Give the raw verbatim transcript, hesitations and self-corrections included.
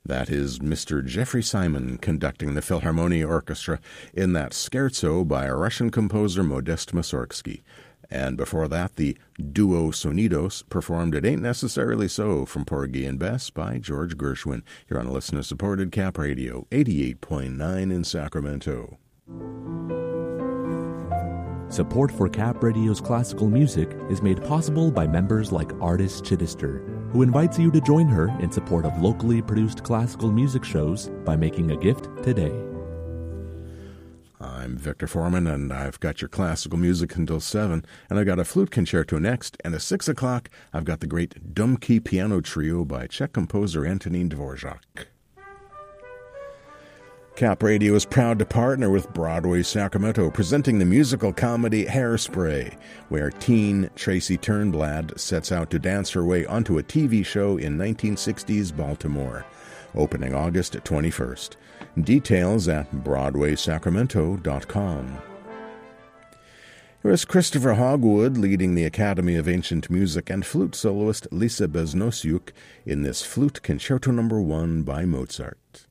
That is Mister Jeffrey Simon conducting the Philharmonia Orchestra in that scherzo by Russian composer Modest Mussorgsky. And before that, the Duo Sonidos performed It Ain't Necessarily So from Porgy and Bess by George Gershwin. You're on a listener-supported Cap Radio, eighty-eight point nine in Sacramento. Support for Cap Radio's classical music is made possible by members like Artis Chittister, who invites you to join her in support of locally produced classical music shows by making a gift today. I'm Victor Foreman, and I've got your classical music until seven, and I've got a flute concerto next, and at six o'clock, I've got the great Dumke Piano Trio by Czech composer Antonín Dvorak. Cap Radio is proud to partner with Broadway Sacramento, presenting the musical comedy Hairspray, where teen Tracy Turnblad sets out to dance her way onto a T V show in nineteen sixties Baltimore, opening August twenty-first. Details at broadway sacramento dot com. Here is Christopher Hogwood leading the Academy of Ancient Music and flute soloist Lisa Beznosiuk in this Flute Concerto Number One by Mozart.